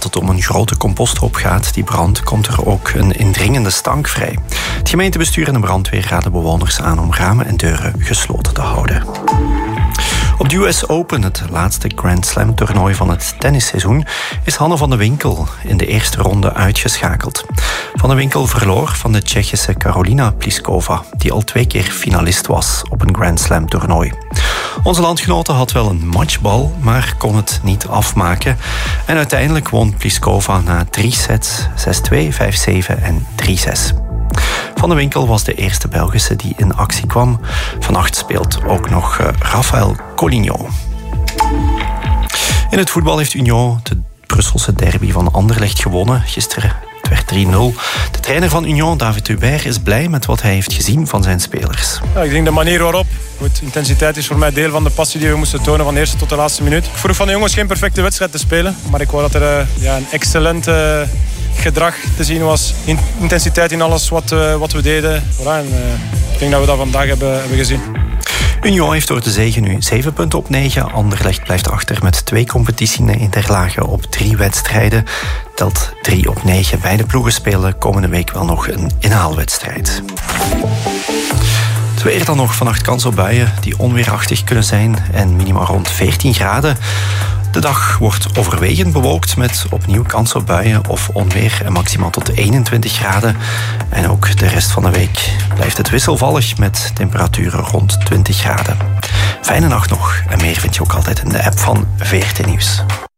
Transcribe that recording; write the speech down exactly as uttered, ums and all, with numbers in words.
het om een grote composthoop gaat die brandt, komt er ook een indringende stank vrij. Het gemeentebestuur en de brandweer raden bewoners aan om ramen en deuren gesloten te houden. Op de U S Open, het laatste Grand Slam toernooi van het tennisseizoen, is Hanne van de Winkel in de eerste ronde uitgeschakeld. Van de Winkel verloor van de Tsjechische Karolina Pliskova, die al twee keer finalist was op een Grand Slam toernooi. Onze landgenote had wel een matchbal, maar kon het niet afmaken. En uiteindelijk won Pliskova na drie sets zes twee, vijf zeven en drie zes. Van de Winkel was de eerste Belgische die in actie kwam. Vannacht speelt ook nog uh, Rafael Collignon. In het voetbal heeft Union de Brusselse derby van Anderlecht gewonnen gisteren. Het werd drie nul. De trainer van Union, David Hubert, is blij met wat hij heeft gezien van zijn spelers. Ja, ik denk de manier waarop. Goed, intensiteit is voor mij deel van de passie die we moesten tonen van de eerste tot de laatste minuut. Ik vroeg van de jongens geen perfecte wedstrijd te spelen, maar ik wou dat er uh, ja, een excellente uh, gedrag te zien was. Intensiteit in alles wat, uh, wat we deden. Voilà, en, uh, ik denk dat we dat vandaag hebben, hebben gezien. Union heeft door de zege nu zeven punten op negen. Anderlecht blijft achter met twee competitienederlagen op drie wedstrijden. Telt drie op negen. Beide ploegen spelen komende week wel nog een inhaalwedstrijd. Het weer dan nog, vannacht kans op buien die onweerachtig kunnen zijn en minimaal rond veertien graden. De dag wordt overwegend bewolkt met opnieuw kans op buien of onweer en maximaal tot eenentwintig graden. En ook de rest van de week blijft het wisselvallig met temperaturen rond twintig graden. Fijne nacht nog en meer vind je ook altijd in de app van V R T Nieuws.